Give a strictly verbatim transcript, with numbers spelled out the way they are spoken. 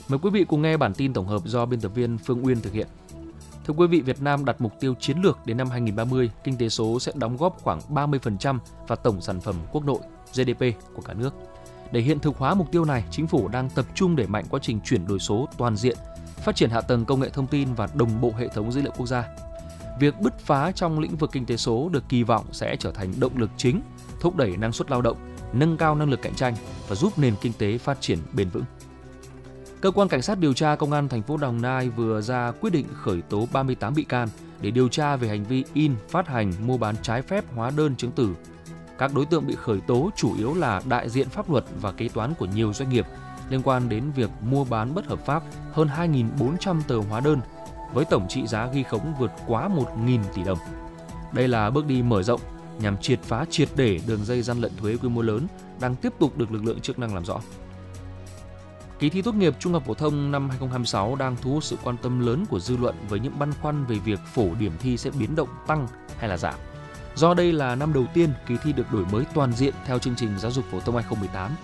Mời quý vị cùng nghe bản tin tổng hợp do biên tập viên Phương Uyên thực hiện. Thưa quý vị, Việt Nam đặt mục tiêu chiến lược đến năm hai không ba không, kinh tế số sẽ đóng góp khoảng ba mươi phần trăm vào tổng sản phẩm quốc nội G D P của cả nước. Để hiện thực hóa mục tiêu này, chính phủ đang tập trung đẩy mạnh quá trình chuyển đổi số toàn diện, phát triển hạ tầng công nghệ thông tin và đồng bộ hệ thống dữ liệu quốc gia. Việc bứt phá trong lĩnh vực kinh tế số được kỳ vọng sẽ trở thành động lực chính, thúc đẩy năng suất lao động, nâng cao năng lực cạnh tranh và giúp nền kinh tế phát triển bền vững. Cơ quan Cảnh sát điều tra Công an thành phố Đồng Nai vừa ra quyết định khởi tố ba mươi tám bị can để điều tra về hành vi in, phát hành, mua bán trái phép hóa đơn chứng từ. Các đối tượng bị khởi tố chủ yếu là đại diện pháp luật và kế toán của nhiều doanh nghiệp liên quan đến việc mua bán bất hợp pháp hơn hai nghìn bốn trăm tờ hóa đơn với tổng trị giá ghi khống vượt quá một nghìn tỷ đồng. Đây là bước đi mở rộng nhằm triệt phá triệt để đường dây gian lận thuế quy mô lớn đang tiếp tục được lực lượng chức năng làm rõ. Kỳ thi tốt nghiệp trung học phổ thông năm hai không hai sáu đang thu hút sự quan tâm lớn của dư luận với những băn khoăn về việc phổ điểm thi sẽ biến động tăng hay là giảm. Do đây là năm đầu tiên kỳ thi được đổi mới toàn diện theo chương trình giáo dục phổ thông hai không một tám,